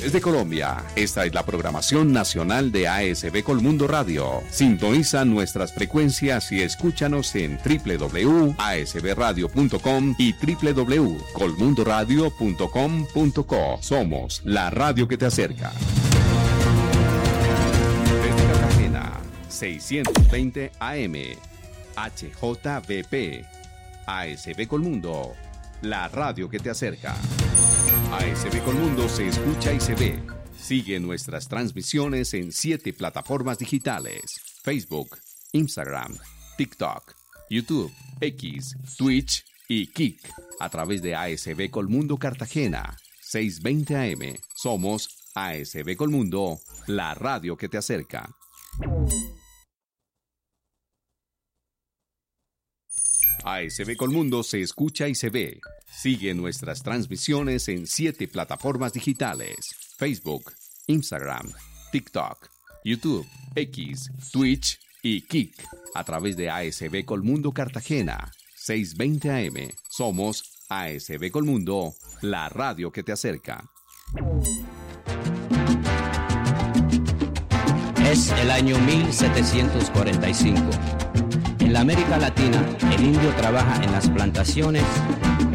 Desde Colombia, esta es la programación nacional de ASB Colmundo Radio. Sintoniza nuestras frecuencias y escúchanos en www.asbradio.com y www.colmundoradio.com.co. Somos la radio que te acerca. Desde Cartagena, 620 AM, HJBP, ASB Colmundo, la radio que te acerca. ASB Colmundo se escucha y se ve. Sigue nuestras transmisiones en 7 plataformas digitales: Facebook, Instagram, TikTok, YouTube, X, Twitch y Kik. A través de ASB Colmundo Cartagena, 620 AM. Somos ASB Colmundo, la radio que te acerca. ASB Colmundo se escucha y se ve. Sigue nuestras transmisiones en 7 plataformas digitales: Facebook, Instagram, TikTok, YouTube, X, Twitch y Kik. A través de ASB Colmundo Cartagena, 620 AM. Somos ASB Colmundo, la radio que te acerca. Es el año 1745. En la América Latina, el indio trabaja en las plantaciones,